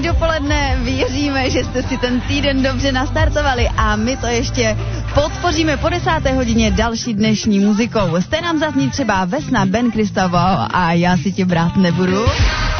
Příjemný dopoledne, věříme, že jste si ten týden dobře nastartovali a my to ještě podpoříme po 10. hodině další dnešní muzikou. Jste nám zaznít třeba Vesna, Ben Kristovo a Já si tě brát nebudu.